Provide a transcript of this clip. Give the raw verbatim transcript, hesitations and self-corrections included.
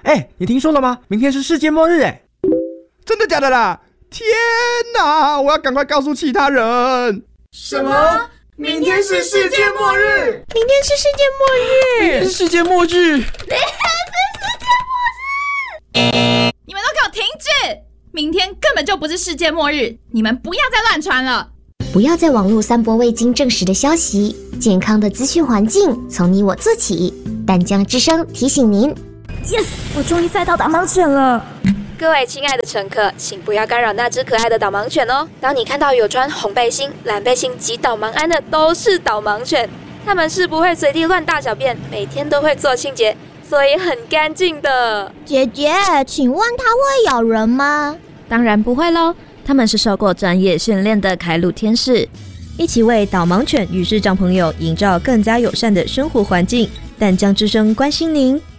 哎，你听说了吗？明天是世界末日哎！ 真的假的啦？天哪！我要赶快告诉其他人。 什么？明天是世界末日？ 明天是世界末日？ 明天是世界末日？ 明天是世界末日？ 你们都给我停止！明天根本就不是世界末日，你们不要再乱传了。 不要在网络散播未经证实的消息，健康的资讯环境从你我做起。淡江之声提醒您 ，Yes， 我终于赛到导盲犬了。 各位亲爱的乘客，请不要干扰那只可爱的导盲犬哦。当你看到有穿红背心、蓝背心及导盲鞍的，都是导盲犬。它们是不会随地乱大小便，每天都会做清洁，所以很干净的。 姐姐，请问它会咬人吗？ 当然不会咯，他们是受过专业训练的开路天使，一起为导盲犬与视障朋友营造更加友善的生活环境。淡江之声关心您。